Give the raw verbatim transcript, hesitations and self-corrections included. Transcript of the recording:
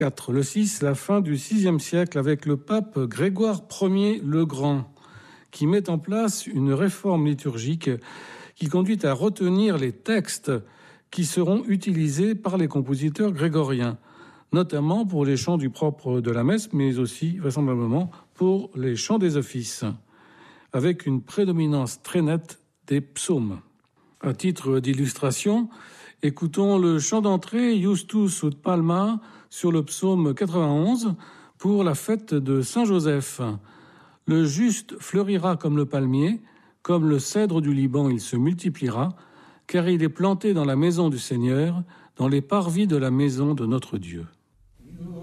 quatre. Le six, la fin du sixième siècle avec le pape Grégoire Ier le Grand, qui met en place une réforme liturgique qui conduit à retenir les textes qui seront utilisés par les compositeurs grégoriens, notamment pour les chants du propre de la messe, mais aussi vraisemblablement pour les chants des offices, avec une prédominance très nette des psaumes. À titre d'illustration, écoutons le chant d'entrée Justus ut Palma sur le psaume quatre-vingt-onze pour la fête de Saint-Joseph. Le juste fleurira comme le palmier, comme le cèdre du Liban il se multipliera, car il est planté dans la maison du Seigneur, dans les parvis de la maison de notre Dieu.